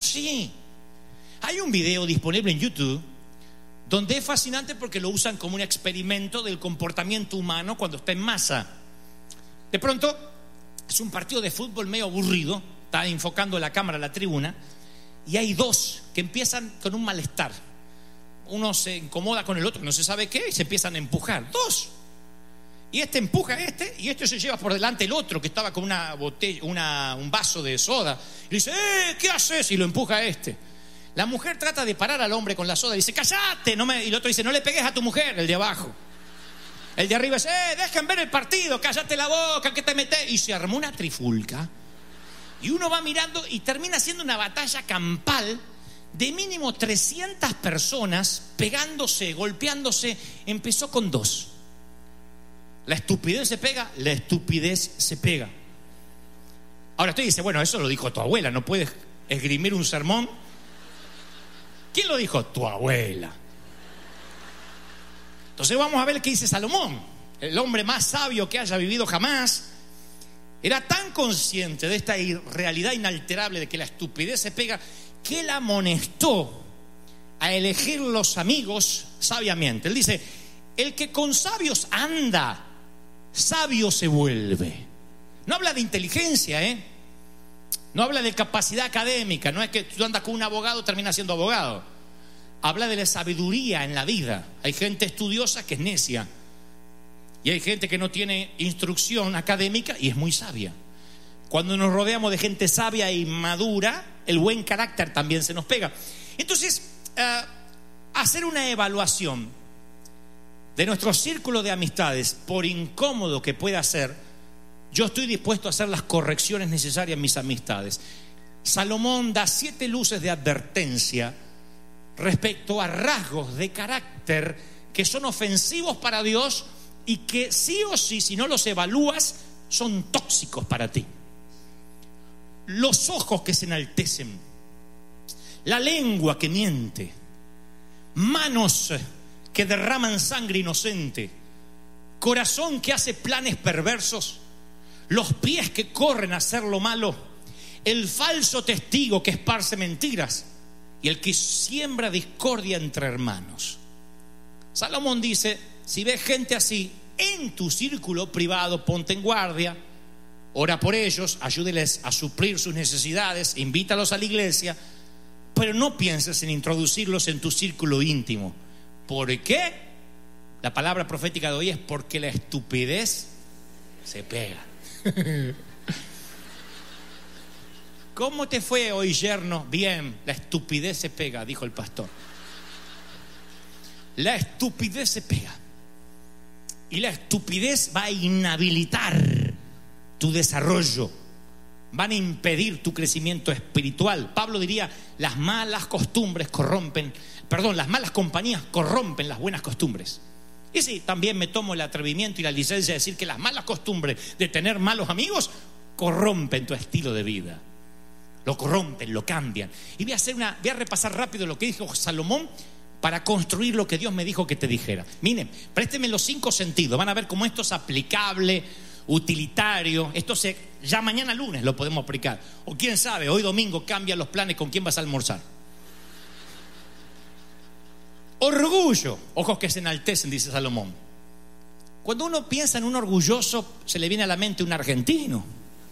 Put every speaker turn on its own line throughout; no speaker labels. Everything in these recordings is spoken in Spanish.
Sí. Hay un video disponible en YouTube donde es fascinante porque lo usan como un experimento del comportamiento humano cuando está en masa. De pronto es un partido de fútbol medio aburrido, está enfocando la cámara a la tribuna, y hay dos que empiezan con un malestar. Uno se incomoda con el otro, no se sabe qué, y se empiezan a empujar. Dos. Y este empuja a este, y este se lleva por delante el otro que estaba con una botella, un vaso de soda, y dice: ¿qué haces? Y lo empuja a este. La mujer trata de parar al hombre con la soda y dice: ¡cállate! Y el otro dice: no le pegues a tu mujer, el de abajo. El de arriba dice: dejen ver el partido, cállate la boca, ¿qué te metes? Y se armó una trifulca. Y uno va mirando y termina siendo una batalla campal de mínimo 300 personas pegándose, golpeándose. Empezó con dos. La estupidez se pega, la estupidez se pega. Ahora usted dice: bueno, eso lo dijo tu abuela, no puedes esgrimir un sermón. ¿Quién lo dijo? Tu abuela. Entonces vamos a ver qué dice Salomón, el hombre más sabio que haya vivido jamás. Era tan consciente de esta realidad inalterable de que la estupidez se pega, que él amonestó a elegir los amigos sabiamente. Él dice: el que con sabios anda, sabio se vuelve. No habla de inteligencia, no habla de capacidad académica. No es que tú andas con un abogado, terminas siendo abogado. Habla de la sabiduría en la vida. Hay gente estudiosa que es necia, y hay gente que no tiene instrucción académica y es muy sabia. Cuando nos rodeamos de gente sabia y madura, el buen carácter también se nos pega. Entonces, hacer una evaluación de nuestro círculo de amistades, por incómodo que pueda ser, yo estoy dispuesto a hacer las correcciones necesarias en mis amistades. Salomón da 7 luces de advertencia respecto a rasgos de carácter que son ofensivos para Dios y que sí o sí, si no los evalúas, son tóxicos para ti. Los ojos que se enaltecen, la lengua que miente, manos que derraman sangre inocente, corazón que hace planes perversos, los pies que corren a hacer lo malo, el falso testigo que esparce mentiras y el que siembra discordia entre hermanos. Salomón dice: si ves gente así en tu círculo privado, ponte en guardia, ora por ellos, ayúdeles a suplir sus necesidades, invítalos a la iglesia, pero no pienses en introducirlos en tu círculo íntimo. ¿Por qué? La palabra profética de hoy es: porque la estupidez se pega. ¿Cómo te fue hoy, yerno? Bien, la estupidez se pega, dijo el pastor. La estupidez se pega. Y la estupidez va a inhabilitar tu desarrollo, van a impedir tu crecimiento espiritual. Pablo diría: las malas compañías corrompen las buenas costumbres. Y sí, también me tomo el atrevimiento y la licencia de decir que las malas costumbres de tener malos amigos corrompen tu estilo de vida. Lo corrompen, lo cambian. Y voy a repasar rápido lo que dijo Salomón para construir lo que Dios me dijo que te dijera. Miren, présteme los 5 sentidos. Van a ver cómo esto es aplicable, utilitario. Ya mañana lunes lo podemos aplicar. O quién sabe, hoy domingo cambian los planes con quién vas a almorzar. Orgullo, ojos que se enaltecen, dice Salomón. Cuando uno piensa en un orgulloso, se le viene a la mente un argentino,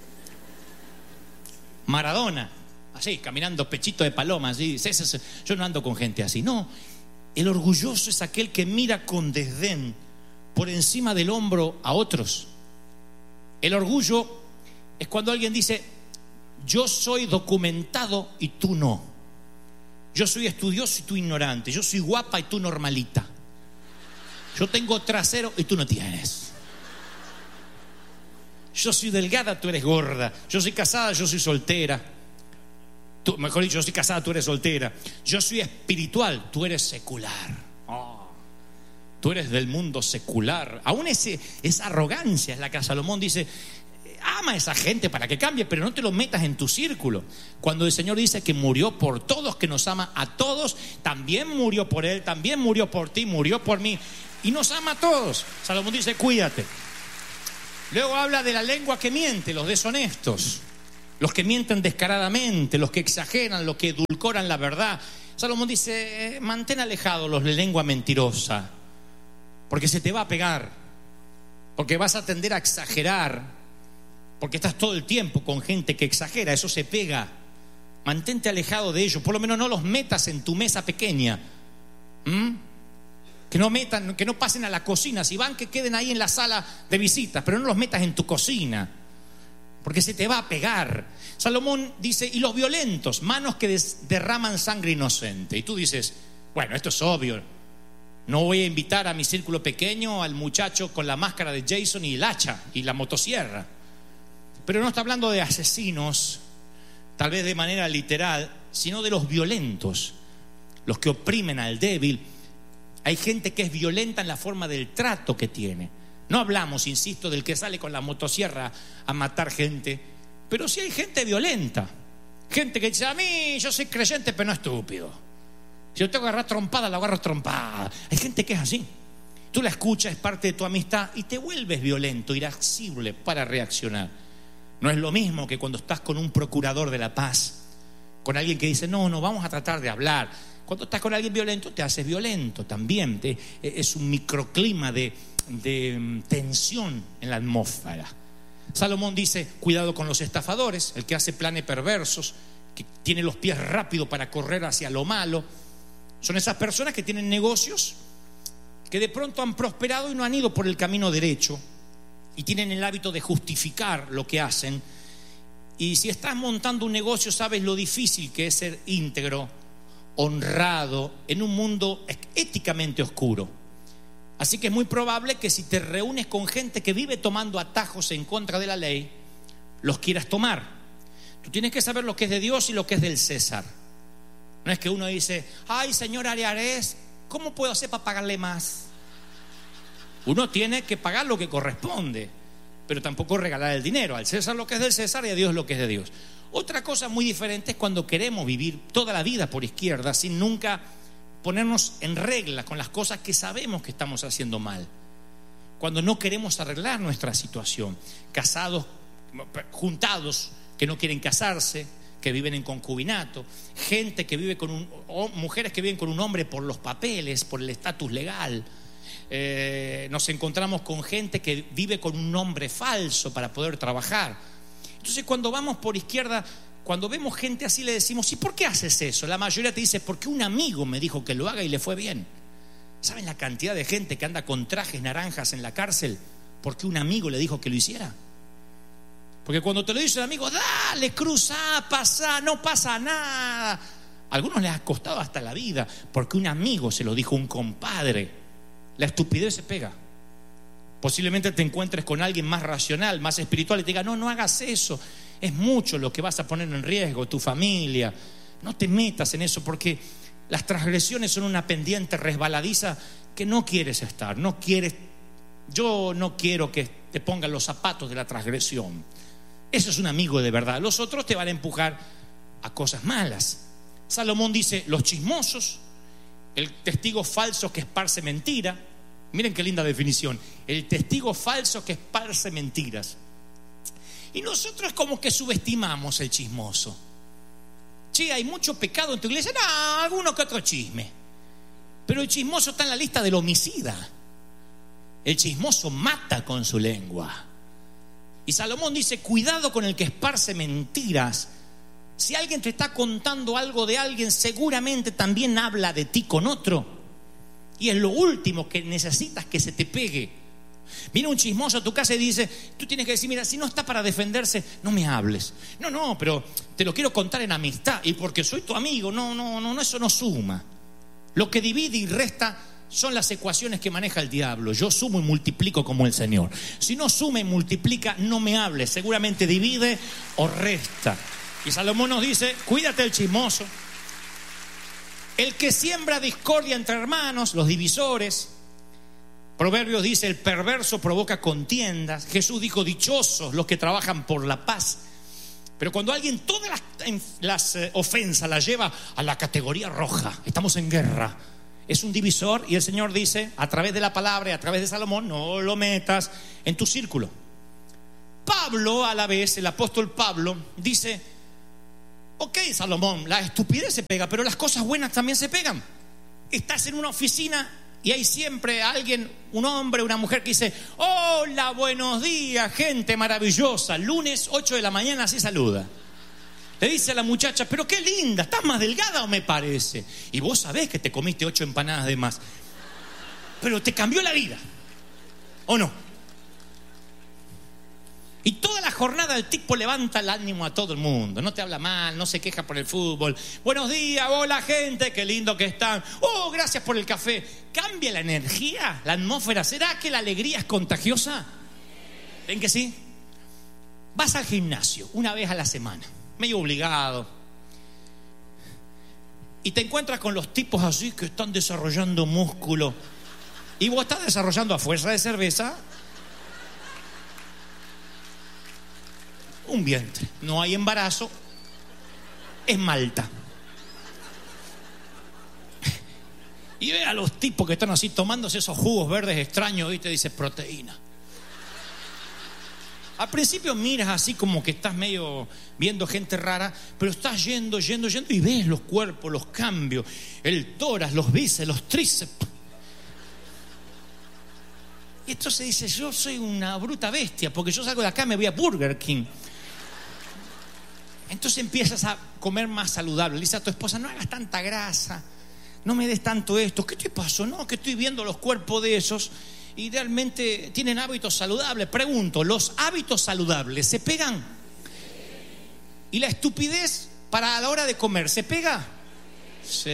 Maradona, así, caminando pechito de paloma, así. Yo no ando con gente así. No, el orgulloso es aquel que mira con desdén por encima del hombro a otros. El orgullo es cuando alguien dice: yo soy documentado y tú no. Yo soy estudioso y tú ignorante. Yo soy guapa y tú normalita. Yo tengo trasero y tú no tienes. Yo soy delgada, tú eres gorda. Yo soy casada, yo soy soltera. Mejor dicho, yo soy casada, tú eres soltera. Yo soy espiritual, tú eres secular. Tú eres del mundo secular. Aún esa arrogancia es la que Salomón dice: ama a esa gente para que cambie, pero no te lo metas en tu círculo. Cuando el Señor dice que murió por todos, que nos ama a todos, también murió por Él, también murió por ti, murió por mí, y nos ama a todos. Salomón dice: cuídate. Luego habla de la lengua que miente, los deshonestos. los que mienten descaradamente, los que exageran, los que edulcoran la verdad. Salomón dice, mantén alejados los de lengua mentirosa, porque se te va a pegar, porque vas a tender a exagerar, porque estás todo el tiempo con gente que exagera, eso se pega. Mantente alejado de ellos, por lo menos no los metas en tu mesa pequeña. Que no pasen a la cocina. Si van, que queden ahí en la sala de visitas, pero no los metas en tu cocina, porque se te va a pegar. Salomón dice, y los violentos, manos que derraman sangre inocente. Y tú dices, bueno, esto es obvio, no voy a invitar a mi círculo pequeño al muchacho con la máscara de Jason y el hacha y la motosierra. Pero no está hablando de asesinos, tal vez de manera literal, sino de los violentos, los que oprimen al débil. Hay gente que es violenta en la forma del trato que tiene. No hablamos, insisto, del que sale con la motosierra a matar gente, pero sí hay gente violenta, gente que dice, a mí yo soy creyente pero no estúpido, si yo tengo que agarrar trompada, la agarro trompada. Hay gente que es así. Tú la escuchas, es parte de tu amistad y te vuelves violento, irascible para reaccionar. No es lo mismo que cuando estás con un procurador de la paz, con alguien que dice, no, vamos a tratar de hablar. Cuando estás con alguien violento, te haces violento también. Es un microclima de tensión en la atmósfera. Salomón dice, cuidado con los estafadores, el que hace planes perversos, que tiene los pies rápidos para correr hacia lo malo. Son esas personas que tienen negocios que de pronto han prosperado y no han ido por el camino derecho y tienen el hábito de justificar lo que hacen. Y si estás montando un negocio, sabes lo difícil que es ser íntegro, honrado en un mundo éticamente oscuro. Así que es muy probable que si te reúnes con gente que vive tomando atajos en contra de la ley, los quieras tomar. Tú tienes que saber lo que es de Dios y lo que es del César. No es que uno dice, ay, señor Ariares, ¿cómo puedo hacer para pagarle más? Uno tiene que pagar lo que corresponde, pero tampoco regalar el dinero. Al César lo que es del César y a Dios lo que es de Dios. Otra cosa muy diferente es cuando queremos vivir toda la vida por izquierda sin nunca ponernos en regla con las cosas que sabemos que estamos haciendo mal. Cuando no queremos arreglar nuestra situación. Casados, juntados, que no quieren casarse, que viven en concubinato. Gente que vive mujeres que viven con un hombre por los papeles, por el estatus legal. Nos encontramos con gente que vive con un nombre falso para poder trabajar. Entonces, cuando vamos por izquierda, cuando vemos gente así, le decimos, ¿y por qué haces eso? La mayoría te dice, porque un amigo me dijo que lo haga y le fue bien. ¿Saben la cantidad de gente que anda con trajes naranjas en la cárcel porque un amigo le dijo que lo hiciera? Porque cuando te lo dice el amigo, dale, cruza, pasa, no pasa nada. A algunos les ha costado hasta la vida porque un amigo se lo dijo, un compadre. La estupidez se pega. Posiblemente te encuentres con alguien más racional, más espiritual y te diga, no hagas eso, es mucho lo que vas a poner en riesgo, tu familia. No te metas en eso porque las transgresiones son una pendiente resbaladiza que no quieres estar, yo no quiero que te pongan los zapatos de la transgresión. Eso es un amigo de verdad. Los otros te van a empujar a cosas malas. Salomón dice, los chismosos, el testigo falso que esparce mentira. Miren qué linda definición, el testigo falso que esparce mentiras. Y nosotros como que subestimamos el chismoso. Che, hay mucho pecado en tu iglesia. No, alguno que otro chisme. Pero el chismoso está en la lista del homicida. El chismoso mata con su lengua. Y Salomón dice, cuidado con el que esparce mentiras. Si alguien te está contando algo de alguien, seguramente también habla de ti con otro. Y es lo último que necesitas que se te pegue. Viene un chismoso a tu casa y dice, tú tienes que decir, mira, si no está para defenderse, no me hables. No, pero te lo quiero contar en amistad y porque soy tu amigo. No, eso no suma. Lo que divide y resta son las ecuaciones que maneja el diablo. Yo sumo y multiplico como el Señor. Si no suma y multiplica, no me hables. Seguramente divide o resta. Y Salomón nos dice, cuídate del chismoso. El que siembra discordia entre hermanos, los divisores. Proverbios dice, el perverso provoca contiendas. Jesús dijo, dichosos los que trabajan por la paz. Pero cuando alguien todas las ofensas las lleva a la categoría roja, estamos en guerra, es un divisor. Y el Señor dice, a través de la palabra y a través de Salomón, no lo metas en tu círculo. Pablo, a la vez, el apóstol Pablo, dice: ok, Salomón, la estupidez se pega, pero las cosas buenas también se pegan. Estás en una oficina y hay siempre alguien, un hombre, una mujer que dice: hola, buenos días, gente maravillosa. Lunes 8 de la mañana, así saluda. Le dice a la muchacha: pero qué linda, ¿estás más delgada o me parece? Y vos sabés que te comiste 8 empanadas de más, pero te cambió la vida, ¿o no? Y toda la jornada el tipo levanta el ánimo a todo el mundo. No te habla mal, no se queja por el fútbol. Buenos días, hola gente, qué lindo que están. Oh, gracias por el café. ¿Cambia la energía, la atmósfera? ¿Será que la alegría es contagiosa? ¿Ven que sí? Vas al gimnasio una vez a la semana, medio obligado, y te encuentras con los tipos así que están desarrollando músculo, y vos estás desarrollando a fuerza de cerveza un vientre. No hay embarazo, es Malta. Y ve a los tipos que están así tomándose esos jugos verdes extraños y te dice proteína. Al principio miras así como que estás medio viendo gente rara, pero estás yendo y ves los cuerpos, los cambios, el tórax, los bíceps, los tríceps. Y entonces dice: yo soy una bruta bestia, porque yo salgo de acá y me voy a Burger King. Entonces empiezas a comer más saludable. Le dices a tu esposa: no hagas tanta grasa, no me des tanto esto. ¿Qué te pasó? No, que estoy viendo los cuerpos de esos y realmente tienen hábitos saludables. Pregunto, ¿los hábitos saludables se pegan? ¿Y la estupidez para la hora de comer se pega? Sí.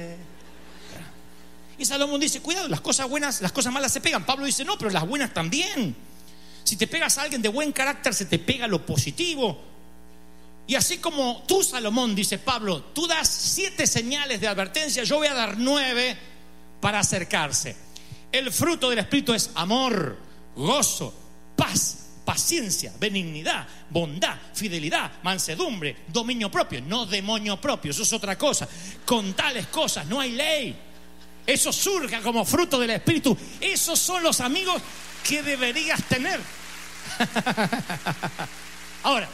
Y Salomón dice: cuidado, las cosas buenas, las cosas malas se pegan. Pablo dice: no, pero las buenas también. Si te pegas a alguien de buen carácter, se te pega lo positivo. Y así como tú, Salomón, dice Pablo, tú das 7 señales de advertencia, yo voy a dar 9 para acercarse. El fruto del Espíritu es amor, gozo, paz, paciencia, benignidad, bondad, fidelidad, mansedumbre, dominio propio. No demonio propio, eso es otra cosa. Con tales cosas no hay ley. Eso surge como fruto del Espíritu. Esos son los amigos que deberías tener. Ahora,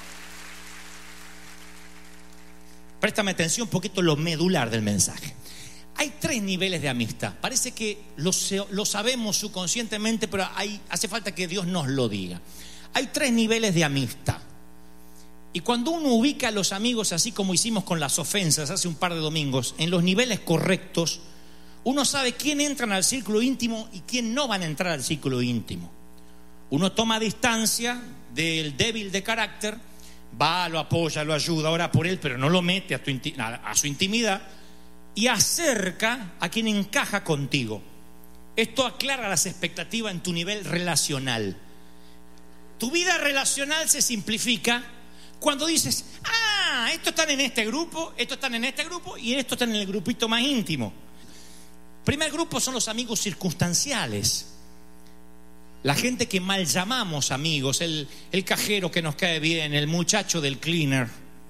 préstame atención un poquito lo medular del mensaje. Hay 3 niveles de amistad. Parece que lo sabemos subconscientemente, pero hace falta que Dios nos lo diga. Hay 3 niveles de amistad. Y cuando uno ubica a los amigos, así como hicimos con las ofensas hace un par de domingos, en los niveles correctos, uno sabe quién entran al círculo íntimo y quién no van a entrar al círculo íntimo. Uno toma distancia del débil de carácter, va, lo apoya, lo ayuda, ora por él, pero no lo mete a su intimidad, y acerca a quien encaja contigo. Esto aclara las expectativas en tu nivel relacional. Tu vida relacional se simplifica cuando dices: estos están en este grupo, estos están en este grupo y estos están en el grupito más íntimo. Primer grupo son los amigos circunstanciales. La gente que mal llamamos amigos, el cajero que nos cae bien, el muchacho del cleaner,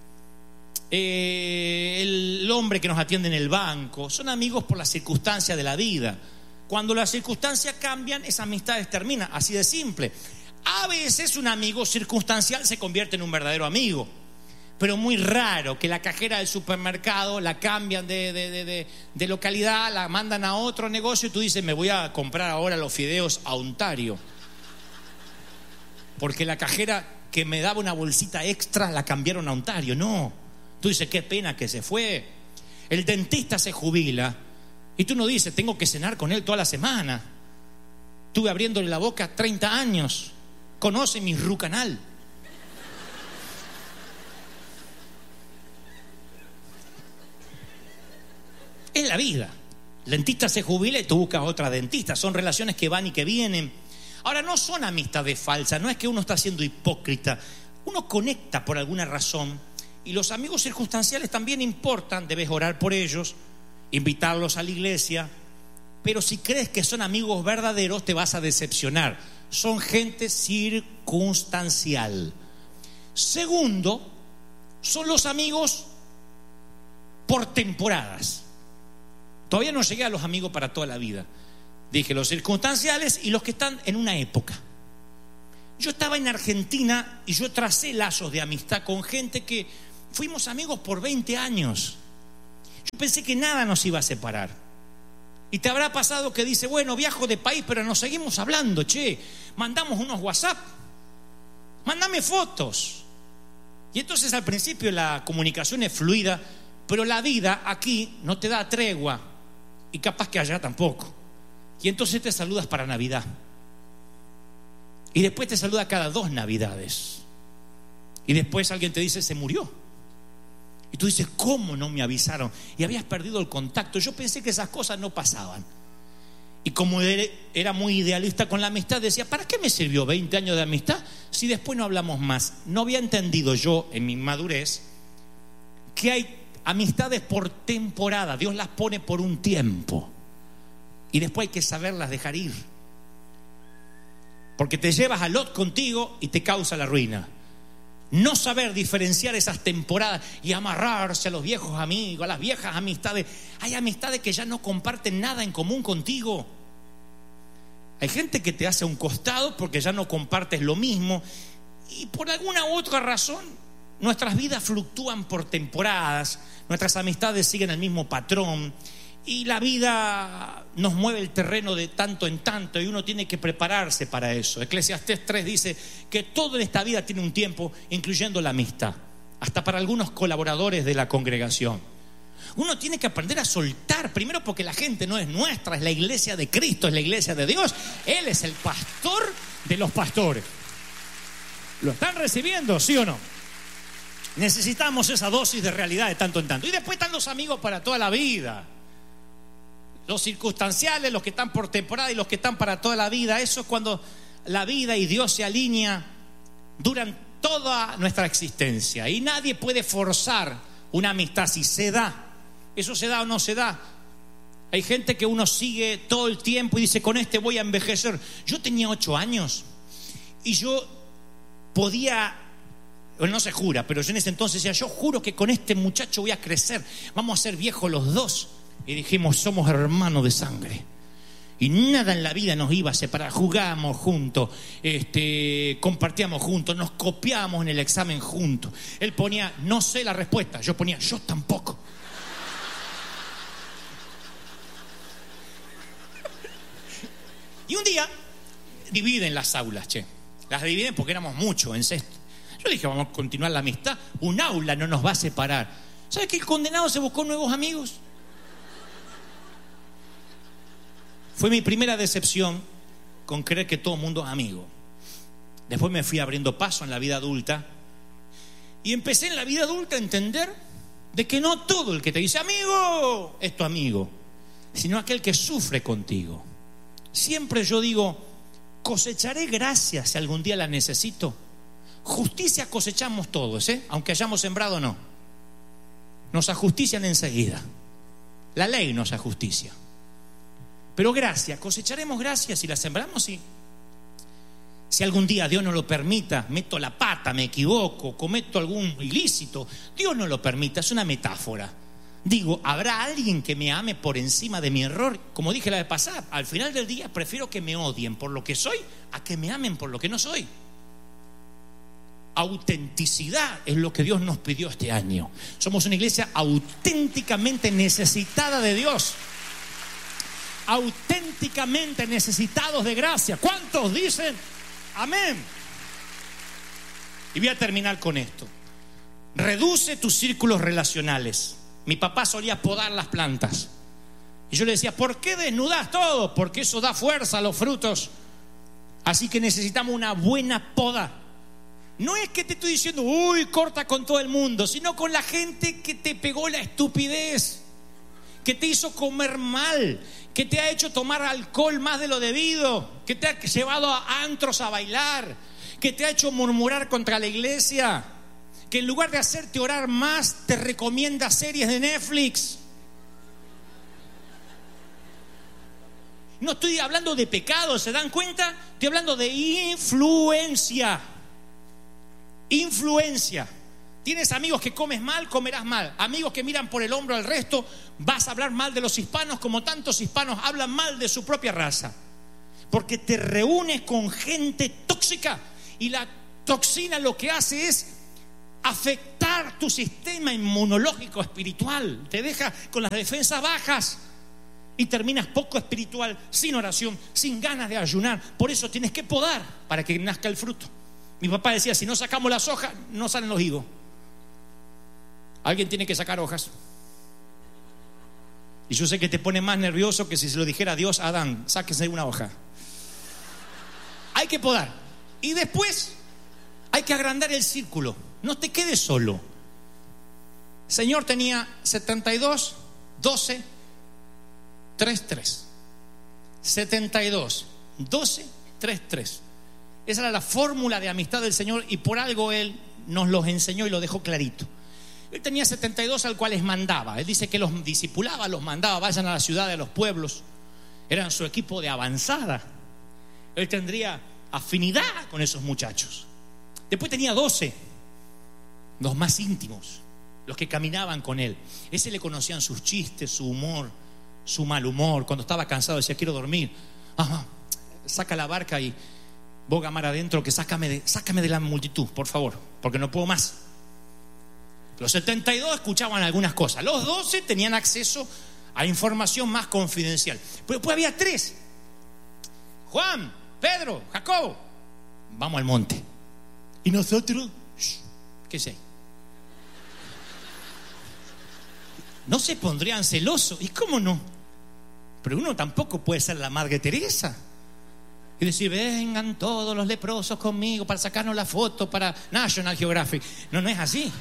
el hombre que nos atiende en el banco, son amigos por las circunstancias de la vida. Cuando las circunstancias cambian, esas amistades terminan, así de simple. A veces un amigo circunstancial se convierte en un verdadero amigo, pero muy raro que la cajera del supermercado la cambian de localidad, la mandan a otro negocio y tú dices: me voy a comprar ahora los fideos a Ontario, porque la cajera que me daba una bolsita extra la cambiaron a Ontario. No, tú dices: qué pena que se fue. El dentista se jubila y tú no dices: tengo que cenar con él toda la semana. Estuve abriéndole la boca 30 años, conoce mi rucanal. Es la vida. El dentista se jubila y tú buscas otra dentista. Son relaciones que van y que vienen. Ahora, no son amistades falsas. No es que uno está siendo hipócrita. Uno conecta por alguna razón. Y los amigos circunstanciales también importan. Debes orar por ellos, invitarlos a la iglesia. Pero si crees que son amigos verdaderos, te vas a decepcionar. Son gente circunstancial. Segundo, son los amigos por temporadas. Todavía no llegué a los amigos para toda la vida. Dije los circunstanciales y los que están en una época. Yo estaba en Argentina y yo tracé lazos de amistad con gente que fuimos amigos por 20 años. Yo pensé que nada nos iba a separar. Y te habrá pasado que dice, bueno, viajo de país, pero nos seguimos hablando, mandamos unos WhatsApp, mándame fotos. Y entonces al principio la comunicación es fluida, pero la vida aquí no te da tregua, y capaz que allá tampoco. Y entonces te saludas para Navidad, y después te saluda cada 2 Navidades, y después alguien te dice, se murió. Y tú dices, ¿cómo no me avisaron? Y habías perdido el contacto. Yo pensé que esas cosas no pasaban. Y como era muy idealista con la amistad, decía, ¿para qué me sirvió 20 años de amistad si después no hablamos más? No había entendido yo, en mi madurez, que hay amistades por temporada. Dios las pone por un tiempo. Y después hay que saberlas dejar ir. Porque te llevas a Lot contigo y te causa la ruina. No saber diferenciar esas temporadas y amarrarse a los viejos amigos, a las viejas amistades. Hay amistades que ya no comparten nada en común contigo. Hay gente que te hace a un costado porque ya no compartes lo mismo. Y por alguna u otra razón, nuestras vidas fluctúan por temporadas. Nuestras amistades siguen el mismo patrón. Y la vida nos mueve el terreno de tanto en tanto, y uno tiene que prepararse para eso. Eclesiastés 3 dice que todo en esta vida tiene un tiempo, incluyendo la amistad, hasta para algunos colaboradores de la congregación. Uno tiene que aprender a soltar, primero porque la gente no es nuestra, es la iglesia de Cristo, es la iglesia de Dios. Él es el pastor de los pastores. ¿Lo están recibiendo, sí o no? Necesitamos esa dosis de realidad de tanto en tanto. Y después están los amigos para toda la vida. Los circunstanciales, los que están por temporada y los que están para toda la vida. Eso es cuando la vida y Dios se alinean, duran toda nuestra existencia. Y nadie puede forzar una amistad si se da. Eso se da o no se da. Hay gente que uno sigue todo el tiempo y dice, con este voy a envejecer. Yo tenía 8 años y yo podía, bueno, no se jura, pero yo en ese entonces decía, yo juro que con este muchacho voy a crecer, vamos a ser viejos los dos. Y dijimos, somos hermanos de sangre y nada en la vida nos iba a separar. Jugábamos juntos, compartíamos juntos, nos copiábamos en el examen juntos. Él ponía, no sé la respuesta, yo ponía, yo tampoco. Y un día dividen las aulas, las dividen porque éramos muchos en sexto. Yo dije, vamos a continuar la amistad, un aula no nos va a separar. ¿Sabes que el condenado se buscó nuevos amigos? Fue mi primera decepción con creer que todo el mundo es amigo. Después me fui abriendo paso en la vida adulta y empecé en la vida adulta a entender de que no todo el que te dice amigo es tu amigo, sino aquel que sufre contigo. Siempre yo digo, cosecharé gracia si algún día la necesito. Justicia cosechamos todos, aunque hayamos sembrado o no. Nos ajustician enseguida. La ley nos ajusticia. Pero gracia, cosecharemos gracia si la sembramos, sí. Si algún día Dios no lo permita, meto la pata, me equivoco, cometo algún ilícito, Dios no lo permita, es una metáfora. Digo, ¿habrá alguien que me ame por encima de mi error? Como dije la vez pasada, al final del día prefiero que me odien por lo que soy a que me amen por lo que no soy. Autenticidad es lo que Dios nos pidió este año. Somos una iglesia auténticamente necesitada de Dios, auténticamente necesitados de gracia. ¿Cuántos dicen amén? Y voy a terminar con esto. Reduce tus círculos relacionales. Mi papá solía podar las plantas y yo le decía, ¿por qué desnudas todo? Porque eso da fuerza a los frutos. Así que necesitamos una buena poda. No es que te estoy diciendo, uy, corta con todo el mundo, sino con la gente que te pegó la estupidez, que te hizo comer mal, que te ha hecho tomar alcohol más de lo debido, que te ha llevado a antros a bailar, que te ha hecho murmurar contra la iglesia, que en lugar de hacerte orar más, te recomienda series de Netflix. No estoy hablando de pecado, ¿se dan cuenta? Estoy hablando de influencia. Influencia. Tienes amigos que comes mal, comerás mal. Amigos que miran por el hombro al resto, vas a hablar mal de los hispanos como tantos hispanos hablan mal de su propia raza. Porque te reúnes con gente tóxica Y la toxina lo que hace es afectar tu sistema inmunológico espiritual. Te deja con las defensas bajas y terminas poco espiritual, sin oración, sin ganas de ayunar. Por eso tienes que podar para que nazca el fruto. Mi papá decía, si no sacamos las hojas, no salen los higos. Alguien tiene que sacar hojas. Y yo sé que te pone más nervioso que si se lo dijera Dios a Adán, sáquese una hoja. Hay que podar. Y después hay que agrandar el círculo. No te quedes solo. El Señor tenía 72, 12, 3, 3. 72, 12, 3, 3. Esa era la fórmula de amistad del Señor y por algo Él nos los enseñó y lo dejó clarito. Él tenía 72 al cual les mandaba. Él dice que los discipulaba, los mandaba, vayan a la ciudad, a los pueblos. Eran su equipo de avanzada. Él tendría afinidad con esos muchachos. Después tenía 12, los más íntimos, los que caminaban con él. Ese le conocían sus chistes, su humor, su mal humor. Cuando estaba cansado decía, quiero dormir. Ajá, saca la barca y boga mar adentro, que sácame de la multitud, por favor, porque no puedo más. Los 72 escuchaban algunas cosas. Los 12 tenían acceso a información más confidencial. Pero después había 3. Juan, Pedro, Jacobo. Vamos al monte. Y nosotros, ¿qué sé? No se pondrían celosos. ¿Y cómo no? Pero uno tampoco puede ser la Madre Teresa y decir, vengan todos los leprosos conmigo para sacarnos la foto para National Geographic. No es así.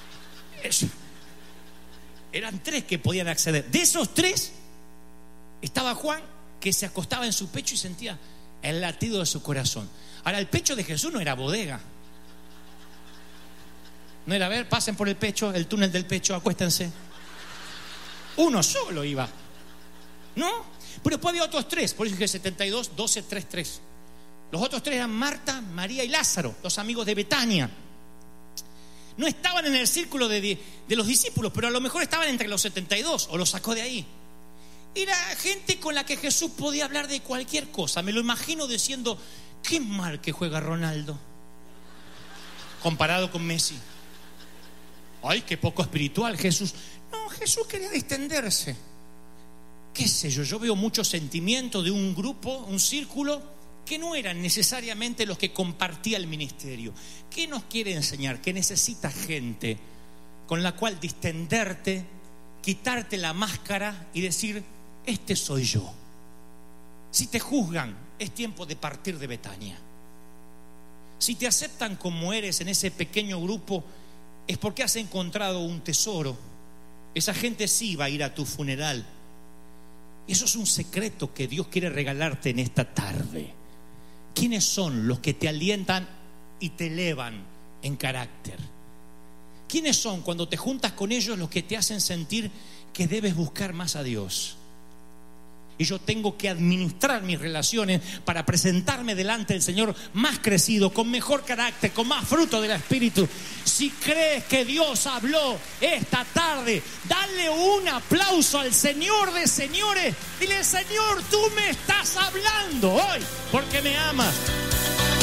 Eran 3 que podían acceder. De esos 3 estaba Juan, que se acostaba en su pecho y sentía el latido de su corazón. Ahora, el pecho de Jesús no era bodega. No era, a ver, pasen por el pecho, el túnel del pecho, acuéstense. Uno solo iba, ¿no? Pero después había otros 3. Por eso dije 72, 12, 3, 3. Los otros 3 eran Marta, María y Lázaro, los amigos de Betania. No estaban en el círculo de los discípulos, pero a lo mejor estaban entre los 72 o los sacó de ahí. Era gente con la que Jesús podía hablar de cualquier cosa. Me lo imagino diciendo, qué mal que juega Ronaldo comparado con Messi. Ay, qué poco espiritual Jesús. No, Jesús quería distenderse. Qué sé yo veo mucho sentimiento de un grupo, un círculo que no eran necesariamente los que compartía el ministerio. ¿Qué nos quiere enseñar? Que necesitas gente con la cual distenderte, quitarte la máscara y decir, este soy yo. Si te juzgan, es tiempo de partir de Betania. Si te aceptan como eres en ese pequeño grupo, es porque has encontrado un tesoro. Esa gente sí va a ir a tu funeral. Eso es un secreto que Dios quiere regalarte en esta tarde. ¿Quiénes son los que te alientan y te elevan en carácter? ¿Quiénes son cuando te juntas con ellos los que te hacen sentir que debes buscar más a Dios? Y yo tengo que administrar mis relaciones para presentarme delante del Señor más crecido, con mejor carácter, con más fruto del Espíritu. Si crees que Dios habló esta tarde, dale un aplauso al Señor de señores. Dile, Señor, tú me estás hablando hoy porque me amas.